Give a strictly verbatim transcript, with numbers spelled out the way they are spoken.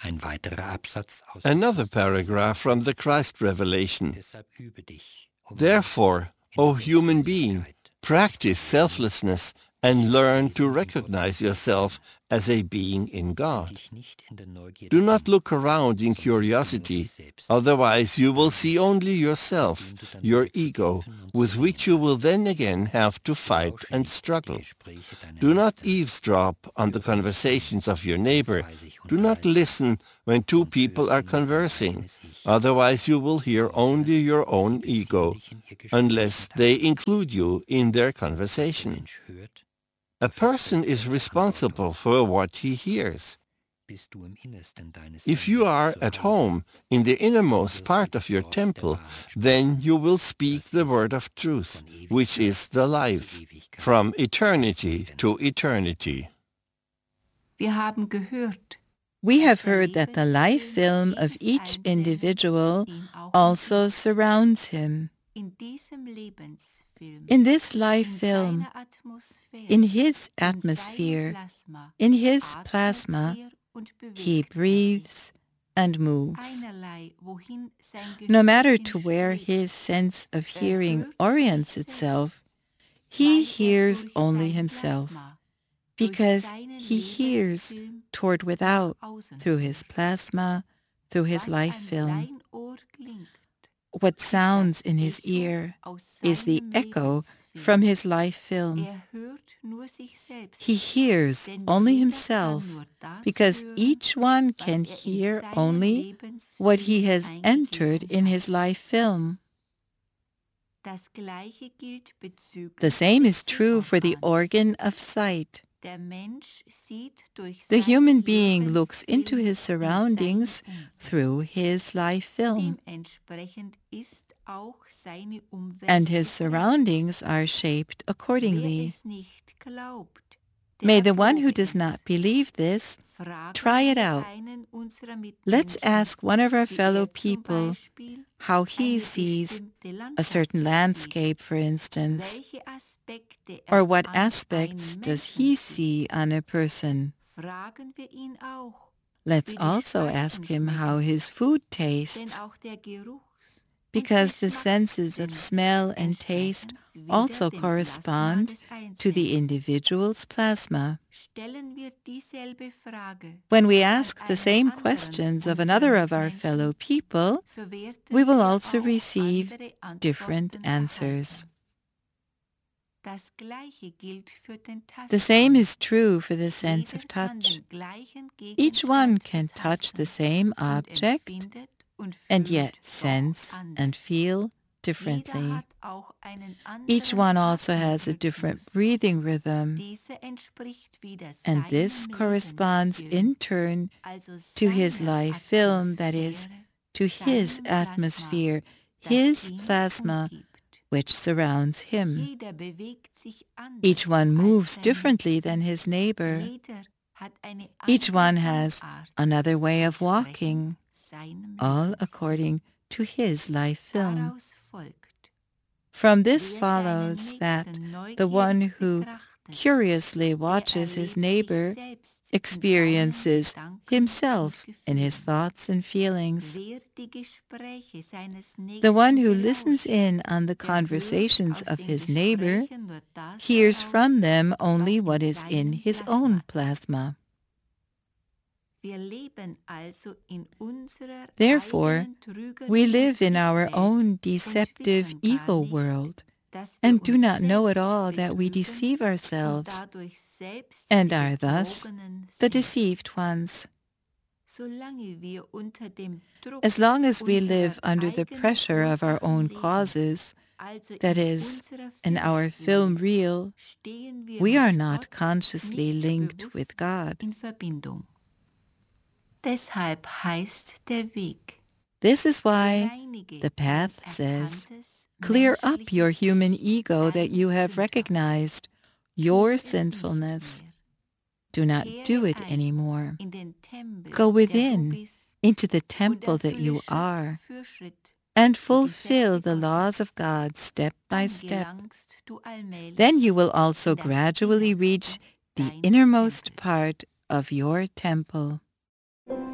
Ein weiterer Absatz aus Another paragraph from the Christ revelation. Deshalb übe dich, um Therefore, in O human being, Selbstlosigkeit practice selflessness and learn to recognize yourself as a being in God. dich nicht in der Neugierde Do not hin, look around in sondern sieh nur curiosity, dich selbst. otherwise you will see only yourself, your ego, with which you will then again have to fight Lausche and nicht die struggle. Gespräche deiner Do not Nächsten. eavesdrop on the conversations of your neighbor. Do not listen when two people are conversing, otherwise you will hear only your own ego, unless they include you in their conversation. Mensch hört, A person is responsible for what he hears. bist du im Innersten deines If you Tempels are zu at Hause, home, in the innermost part of your temple, then you will speak the word of truth, which is the life, from eternity to eternity. Wir haben gehört, We have heard that the life film of each individual also surrounds him. in diesem Lebensfilm, In this life in film, seiner Atmosphäre, in his in atmosphere, seinem Plasma, in his atmet plasma, er und bewegt he er breathes sich. and moves. Einerlei, wohin sein No Gehör matter ihn to where strebt, his sense of er hearing hört orients sich itself, selbst, he weil er hears durch only sein himself, Plasma, durch because seinen he hears Lebensfilm toward without nach außen through his hört. plasma, through his Was life an film. sein Ohr klingt, What ist sounds das in his Echo ear aus is the seinem echo Lebensfilm. from his life film. Er hört nur sich selbst, He hears denn only jeder himself, kann nur das because hören, each one was can er in hear seinen only what he Lebensfilm has entered eingegeben in hat. his life film. Das Gleiche gilt bezüglich The same des is true for the Sehorgans. organ of sight. Der Mensch sieht durch The seinen human being looks Lebensfilm into his in surroundings sein Umfeld. through his life film, Dementsprechend ist auch seine Umwelt and his geprägt. surroundings are shaped Wer accordingly. es nicht glaubt, May der the one who probe does es. not believe this Fragen try it wir out. einen unserer Let's Mitmenschen, ask one of our wie fellow er zum people Beispiel how he eine sees bestimmte a Landschaft certain sieht. landscape, for instance, Welche Aspekte or er what an aspects einem does Menschen he sieht. see on a person. Fragen wir ihn auch, Let's wie die also Speisen ask him schmecken, how his food denn tastes, auch der Geruchs- und because the senses of Geschmackssinn smell and taste entsprechen also wieder dem Plasma correspond des to the Einzelnen. individual's plasma. Stellen wir dieselbe Frage When we an ask the einem same anderen questions of unserer another of our Mitmenschen, fellow people, so werden we will wir also auch receive andere different Antworten answers. erhalten. Das Gleiche gilt für den The same Tastsinn. is true for the sense Jeder of kann touch. den gleichen Each one Gegenstand can touch the betasten same und object empfindet und and fühlt yet doch sense anders. and feel Jeder differently. hat auch einen Each anderen one also has a different Atemrhythmus. breathing rhythm, Dieser entspricht wieder and seinem this corresponds Lebensfilm, in turn also to his seiner life film, that is, Atmosphäre, to his seinem atmosphere, das his ihn plasma, umgibt. which surrounds him. Jeder bewegt sich anders Each one als moves sein differently Nächster. than his neighbor. Jeder hat eine Each andere one has Gangart, another way of entsprechend walking, seinem all Lebensfilm. according to his life film. Daraus folgt, From this wer seinen follows that Nächsten the one neugierig who betrachtet, curiously der watches his erlebt sich neighbor selbst in experiences seinen Gedanken himself und in his Gefühlen. thoughts and feelings. Wer die Gespräche seines The one Nächsten who listens belauscht, in on the der hört conversations aus of den his neighbor Gesprächen nur das hears heraus, from them only was what in is in seinem his Plasma own ist. plasma. Wir leben also in unserer Therefore, eigenen trügerischen we live in our Trickwelt own und deceptive, wissen gar evil nicht, world, dass wir and do uns not know at selbst all that we betrügen deceive und ourselves dadurch selbst and die are thus Betrogenen the sind. deceived ones. Solange wir unter dem Druck As long as we unserer live under the eigenen pressure of our Ursachen own leben, causes, also that in is, unserer in our film Filmspur, reel, stehen wir we are mit not Gott consciously nicht linked bewusst with God. in Verbindung. Deshalb heißt der Weg, This is why bereinige the path dein says, erkanntes clear up your menschliches human Ich, ego that you deine have Sündhaftigkeit. recognized, Tue your es nicht sinfulness. mehr. Do not do Kehre it ein anymore. in den Tempel, Go der du within, bist, into the und temple that erfülle you Schritt are, für Schritt and die fulfill Gesetze the laws Gottes. of God step by Dann step. gelangst du allmählich Then you will also in das gradually reach Innerste the deines innermost Tempels. part of your temple.